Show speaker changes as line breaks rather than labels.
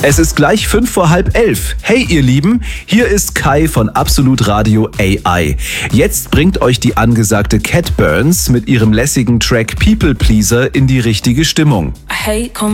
Es ist gleich 11:05. Hey ihr Lieben, hier ist Kai von Absolut Radio AI. Jetzt bringt euch die angesagte Cat Burns mit ihrem lässigen Track People Pleaser in die richtige Stimmung.
Hey, komm